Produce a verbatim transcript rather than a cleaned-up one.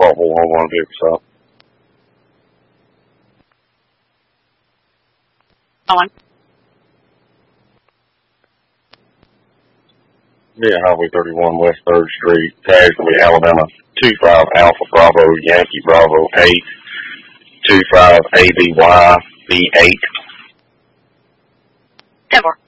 Part four one one vehicle stop. On. Yeah, Highway thirty-one, West third Street, Casualty, Alabama, two five Alpha Bravo, Yankee Bravo eight, two five A B Y B eight. ten four.